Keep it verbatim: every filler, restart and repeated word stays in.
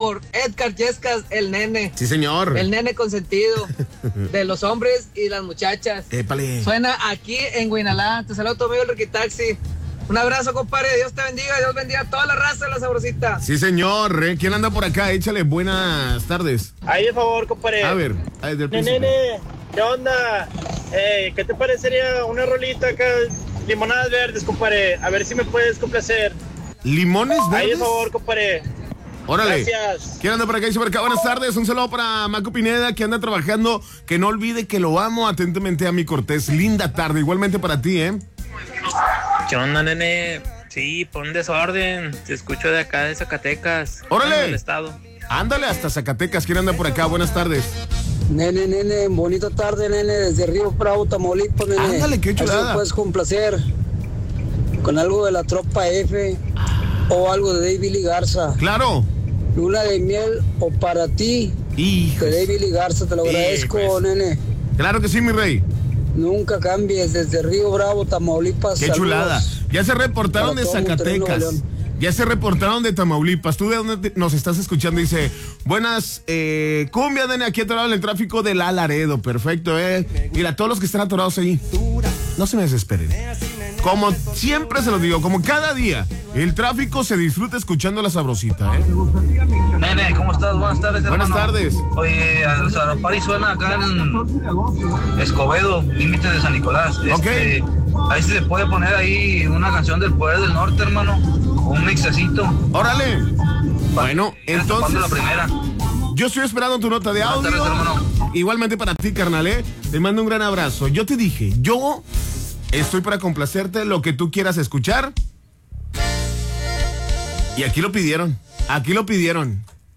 por Edgar Yescas, el nene. Sí, señor. El nene consentido de los hombres y las muchachas. Épale. Suena aquí en Guinalá. Te saludo tu amigo el Riquitaxi. Un abrazo, compadre. Dios te bendiga. Dios bendiga a toda la raza de la sabrosita. Sí, señor. ¿eh? ¿Quién anda por acá? Échale buenas tardes. Ahí, de favor, compadre. A ver, desde el Nene, nene, ¿qué onda? Eh, ¿Qué te parecería una rolita acá? Limonadas verdes, compadre. A ver si me puedes complacer. ¿Limones verdes? Ahí, de favor, compadre. Órale. Gracias. ¿Quién anda por acá? Dice por acá, buenas tardes. Un saludo para Maco Pineda, que anda trabajando. Que no olvide que lo amo. Atentamente a mi Cortés. Linda tarde. Igualmente para ti, ¿eh? ¿Qué onda, nene? Sí, pon desorden. Te escucho de acá de Zacatecas. ¡Órale! Del estado. Ándale hasta Zacatecas. ¿Quién anda por acá? Buenas tardes. Nene, nene, bonita tarde, nene, desde Río Bravo, Tamaulipas, nene. Ándale, qué chulada. A ver si me puedes complacer con algo de la Tropa F o algo de David Lee Garza. Claro. Luna de miel o para ti. Hijos. De David Lee Garza, te lo agradezco, Hijos. nene. Claro que sí, mi rey. Nunca cambies, desde Río Bravo, Tamaulipas. Qué saludos. chulada. Ya se reportaron Para de todo Monterrey, Zacatecas. Nuevo León. Ya se reportaron de Tamaulipas. ¿Tú de dónde te- nos estás escuchando? Dice, buenas, eh, cumbia, nene, aquí atorado en el tráfico de La Laredo. Perfecto, eh. Mira, todos los que están atorados ahí, no se me desesperen. Como siempre se los digo, como cada día, el tráfico se disfruta escuchando la sabrosita, eh. Nene, ¿cómo estás? Buenas tardes, hermano. Buenas tardes. Oye, el Saropari suena acá en Escobedo, límite de San Nicolás. Este, ahí se puede poner ahí una canción del Poder del Norte, hermano. Un mixecito. Órale. Bueno, entonces, la primera. yo estoy esperando tu nota de Buenas audio. tardes, hermano. Igualmente para ti, carnal, ¿eh? Te mando un gran abrazo. Yo te dije, yo estoy para complacerte lo que tú quieras escuchar. Y aquí lo pidieron. Aquí lo pidieron.